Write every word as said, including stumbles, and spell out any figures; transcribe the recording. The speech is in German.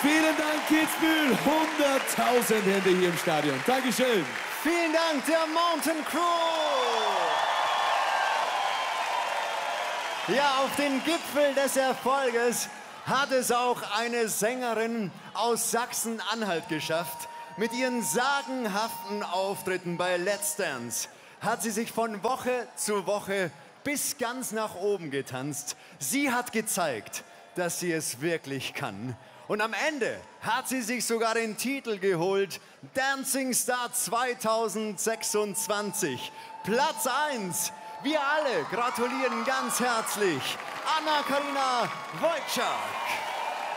Vielen Dank, Kitzbühel. hunderttausend Hände hier im Stadion. Dankeschön. Vielen Dank, der Mountain Crew. Ja, auf den Gipfel des Erfolges hat es auch eine Sängerin aus Sachsen-Anhalt geschafft. Mit ihren sagenhaften Auftritten bei Let's Dance hat sie sich von Woche zu Woche bis ganz nach oben getanzt. Sie hat gezeigt, dass sie es wirklich kann. Und am Ende hat sie sich sogar den Titel geholt, Dancing Star zweitausendsechsundzwanzig. Platz eins. Wir alle gratulieren ganz herzlich Anna-Karina Wojcik.